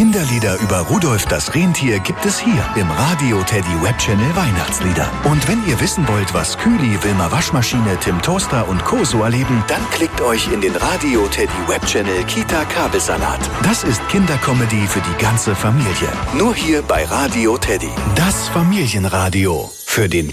Kinderlieder über Rudolf das Rentier gibt es hier im Radio Teddy Webchannel Weihnachtslieder. Und wenn ihr wissen wollt, was Kühli, Wilma Waschmaschine, Tim Toaster und Co. so erleben, dann klickt euch in den Radio Teddy Webchannel Kita Kabelsalat. Das ist Kindercomedy für die ganze Familie. Nur hier bei Radio Teddy. Das Familienradio. Für den